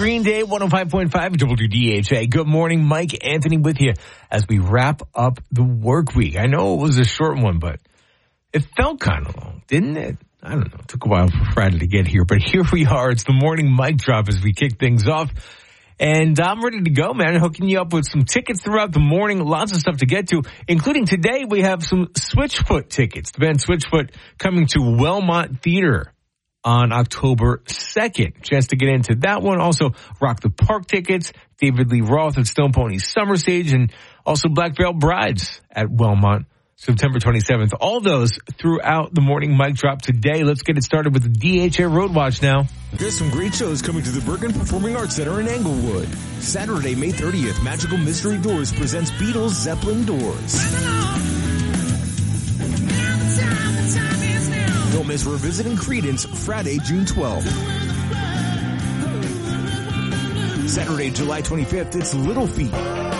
Green Day, 105.5 WDHA. Good morning, Mike Anthony with you as we wrap up the work week. I know it was a short one, but it felt kind of long, didn't it? I don't know. It took a while for Friday to get here, but here we are. It's the morning mic drop as we kick things off. And I'm ready to go, man. Hooking you up with some tickets throughout the morning. Lots of stuff to get to, including today we have some Switchfoot tickets. The band Switchfoot coming to Wellmont Theater on October 2nd. Chance to get into that one. Also, Rock the Park tickets, David Lee Roth at Stone Pony Summer Stage, and also Black Veil Brides at Wellmont, September 27th. All those throughout the morning mic drop today. Let's get it started with the DHA Road Watch now. There's some great shows coming to the Bergen Performing Arts Center in Englewood. Saturday, May 30th, Magical Mystery Doors presents Beatles Zeppelin Doors. Don't miss Revisiting Creedence Friday, June 12th. Saturday, July 25th, it's Little Feat.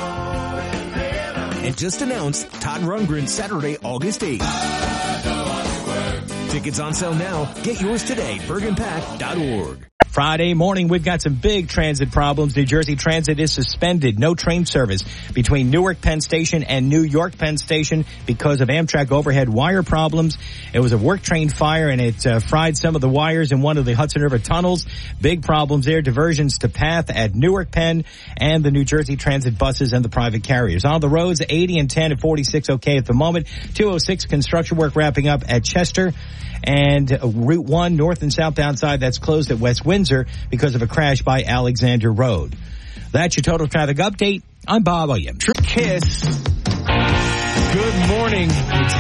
And just announced Todd Rundgren Saturday, August 8th. Tickets on sale now. Get yours today. BergenPack.org. Friday morning, we've got some big transit problems. New Jersey Transit is suspended. No train service between Newark Penn Station and New York Penn Station because of Amtrak overhead wire problems. It was a work train fire, and it fried some of the wires in one of the Hudson River tunnels. Big problems there. Diversions to path at Newark Penn and the New Jersey Transit buses and the private carriers. On the roads, 80 and 10 at 46 okay at the moment. 206 construction work wrapping up at Chester. And Route 1 north and southbound side that's closed at West Windsor because of a crash by Alexander Road. That's your total traffic update. I'm Bob Williams. Kiss. Good morning. It's